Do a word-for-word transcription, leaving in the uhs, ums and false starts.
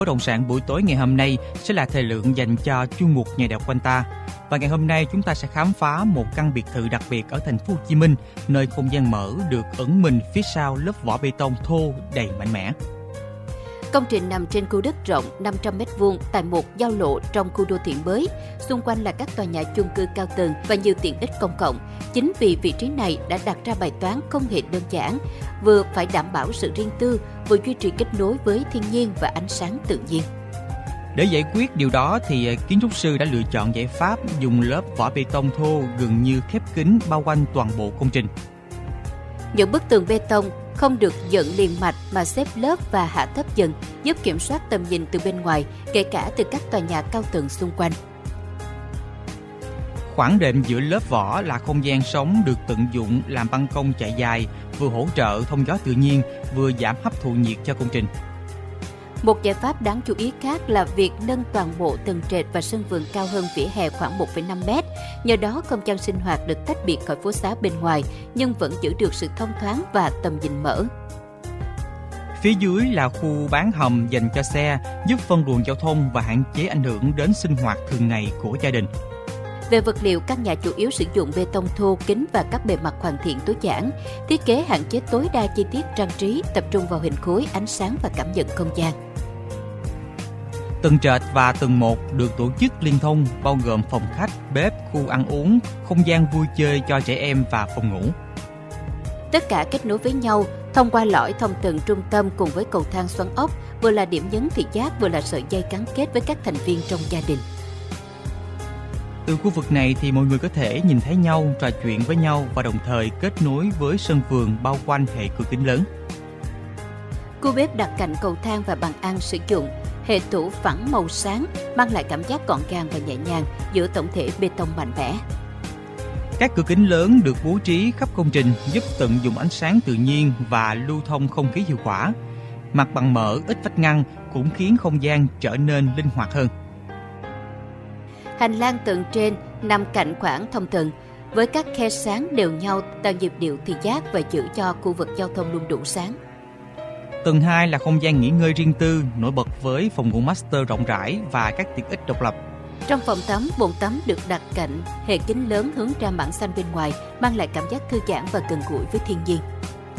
Bất động sản buổi tối ngày hôm nay sẽ là thời lượng dành cho chuyên mục Nhà đẹp quanh ta. Và ngày hôm nay chúng ta sẽ khám phá một căn biệt thự đặc biệt ở thành phố Hồ Chí Minh, nơi không gian mở được ẩn mình phía sau lớp vỏ bê tông thô đầy mạnh mẽ. Công trình nằm trên khu đất rộng năm trăm mét vuông tại một giao lộ trong khu đô thị mới. Xung quanh là các tòa nhà chung cư cao tầng và nhiều tiện ích công cộng. Chính vì vị trí này đã đặt ra bài toán không hề đơn giản, vừa phải đảm bảo sự riêng tư, vừa duy trì kết nối với thiên nhiên và ánh sáng tự nhiên. Để giải quyết điều đó thì kiến trúc sư đã lựa chọn giải pháp dùng lớp vỏ bê tông thô gần như khép kín bao quanh toàn bộ công trình. Những bức tường bê tông không được dựng liền mạch mà xếp lớp và hạ thấp dần, giúp kiểm soát tầm nhìn từ bên ngoài, kể cả từ các tòa nhà cao tầng xung quanh. Khoảng đệm giữa lớp vỏ là không gian sống được tận dụng làm ban công chạy dài, vừa hỗ trợ thông gió tự nhiên, vừa giảm hấp thụ nhiệt cho công trình. Một giải pháp đáng chú ý khác là việc nâng toàn bộ tầng trệt và sân vườn cao hơn vỉa hè khoảng một phẩy năm mét. Nhờ đó, không gian sinh hoạt được tách biệt khỏi phố xá bên ngoài, nhưng vẫn giữ được sự thông thoáng và tầm nhìn mở. Phía dưới là khu bán hầm dành cho xe, giúp phân luồng giao thông và hạn chế ảnh hưởng đến sinh hoạt thường ngày của gia đình. Về vật liệu, căn nhà chủ yếu sử dụng bê tông thô, kính và các bề mặt hoàn thiện tối giản. Thiết kế hạn chế tối đa chi tiết trang trí, tập trung vào hình khối, ánh sáng và cảm nhận không gian. Tầng trệt và tầng một được tổ chức liên thông, bao gồm phòng khách, bếp, khu ăn uống, không gian vui chơi cho trẻ em và phòng ngủ. Tất cả kết nối với nhau thông qua lõi thông tầng trung tâm cùng với cầu thang xoắn ốc, vừa là điểm nhấn thị giác, vừa là sợi dây gắn kết với các thành viên trong gia đình. Từ khu vực này thì mọi người có thể nhìn thấy nhau, trò chuyện với nhau và đồng thời kết nối với sân vườn bao quanh hệ cửa kính lớn. Khu bếp đặt cạnh cầu thang và bàn ăn sử dụng hệ tủ phẳng màu sáng, mang lại cảm giác gọn gàng và nhẹ nhàng giữa tổng thể bê tông mạnh mẽ. Các cửa kính lớn được bố trí khắp công trình giúp tận dụng ánh sáng tự nhiên và lưu thông không khí hiệu quả. Mặt bằng mở ít vách ngăn cũng khiến không gian trở nên linh hoạt hơn. Hành lang tầng trên nằm cạnh khoảng thông tầng, với các khe sáng đều nhau tạo nhịp điệu thị giác và giữ cho khu vực giao thông luôn đủ sáng. Tầng hai là không gian nghỉ ngơi riêng tư, nổi bật với phòng ngủ master rộng rãi và các tiện ích độc lập. Trong phòng tắm, bồn tắm được đặt cạnh hệ kính lớn hướng ra mảng xanh bên ngoài, mang lại cảm giác thư giãn và gần gũi với thiên nhiên.